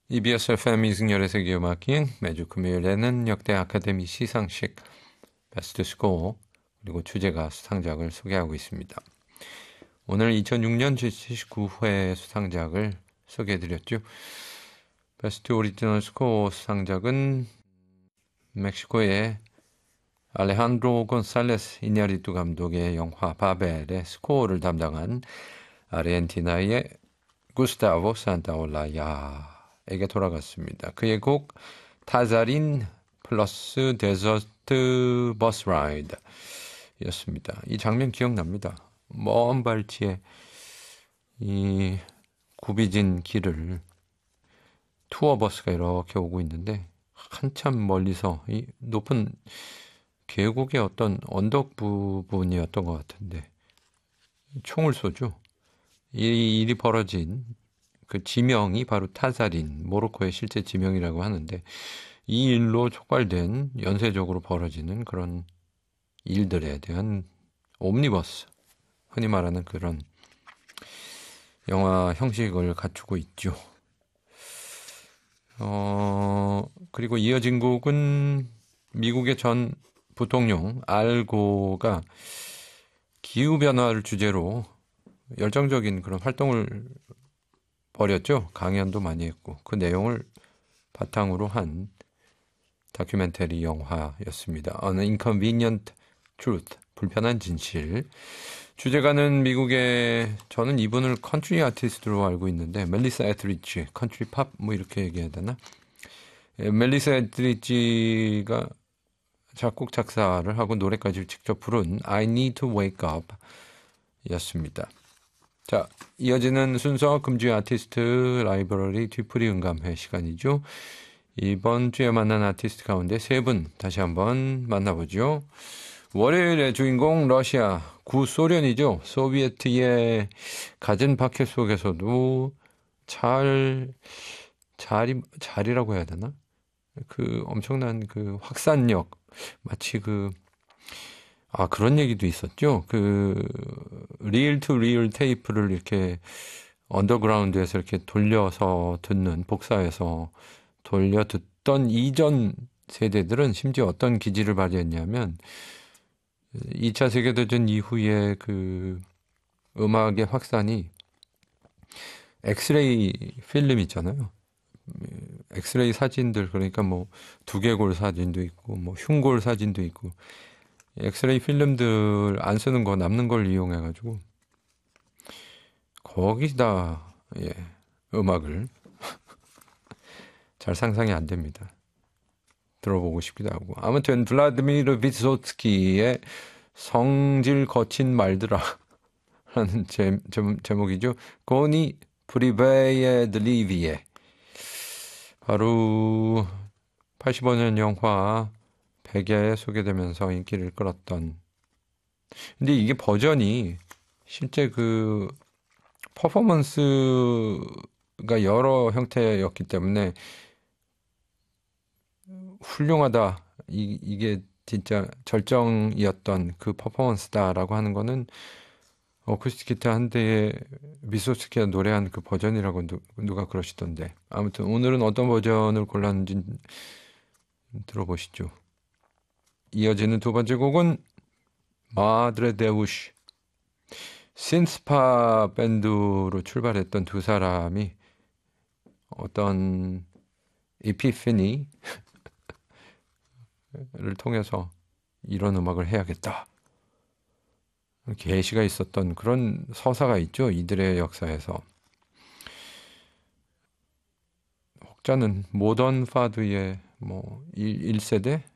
EBS FM 이승열의 세계음악기행 매주 금요일에는 역대 아카데미 시상식 베스트 스코어 그리고 주제가 수상작을 소개하고 있습니다. 오늘 2006년 제79회 수상작을 소개해드렸죠. 베스트 오리지널 스코어 수상작은 멕시코의 알레한드로 곤살레스 이냐리투 감독의 영화 바벨의 스코어를 담당한 아르헨티나의 구스타보 산타올라야에게 돌아갔습니다. 그의 곡 타자린 플러스 데저트 버스 라이드 였습니다. 이 장면 기억납니다. 먼 발치에 이 굽이진 길을 투어버스가 이렇게 오고 있는데 한참 멀리서 이 높은 계곡의 어떤 언덕 부분이었던 것 같은데 총을 쏘죠. 이 일이 벌어진 그 지명이 바로 타자린, 모로코의 실제 지명이라고 하는데 이 일로 촉발된 연쇄적으로 벌어지는 그런 일들에 대한 옴니버스, 흔히 말하는 그런 영화 형식을 갖추고 있죠. 그리고 이어진 곡은 미국의 전 부통령 알고가 기후변화를 주제로 열정적인 그런 활동을 벌였죠. 강연도 많이 했고 그 내용을 바탕으로 한 다큐멘터리 영화였습니다. An Inconvenient Truth, 불편한 진실. 주제가는 미국의, 저는 이분을 컨트리 아티스트로 알고 있는데 멜리사 에트리치, 컨트리 팝 뭐 이렇게 얘기해야 되나? 멜리사 에트리치가 작곡 작사를 하고 노래까지 직접 부른 I Need to Wake Up 였습니다. 자, 이어지는 순서 금주의 아티스트 라이브러리 뒤풀이 음감회 시간이죠. 이번 주에 만난 아티스트 가운데 세 분 다시 한번 만나보죠. 월요일의 주인공 러시아, 구소련이죠. 소비에트의 갖은 박해 속에서도 잘이라고 해야 되나? 그 엄청난 그 확산력, 마치 그런 얘기도 있었죠. 리일 투 리일 테이프를 이렇게 언더그라운드에서 이렇게 돌려서 듣는, 복사해서 돌려 듣던 이전 세대들은 심지어 어떤 기질을 발휘했냐면 2차 세계대전 이후에 그 음악의 확산이 엑스레이 필름 있잖아요. 엑스레이 사진들, 그러니까 뭐 두개골 사진도 있고 뭐 흉골 사진도 있고 엑스레이 필름들 안 쓰는 거 남는 걸 이용해 가지고 거기다 음악을 잘 상상이 안 됩니다. 들어보고 싶기도 하고. 아무튼 블라드미르 비소츠키의 성질 거친 말들아 라는 제목이죠. 고니 프리베예 드리비에, 바로 85년 영화 백야에 소개되면서 인기를 끌었던, 근데 이게 버전이 실제 그 퍼포먼스가 여러 형태였기 때문에 훌륭하다, 이게 진짜 절정이었던 그 퍼포먼스다라고 하는 거는 어쿠스틱 기타 한 대에 미소스키가 노래한 그 버전이라고 누가 그러시던데, 아무튼 오늘은 어떤 버전을 골랐는지 들어보시죠. 이어지는 두 번째 곡은 마드레 데우시, 신스파 밴드로 출발했던 두 사람이 어떤 이피피니를 통해서 이런 음악을 해야겠다, 계시가 있었던 그런 서사가 있죠. 이들의 역사에서. 혹자는 모던 파드의 뭐 1세대,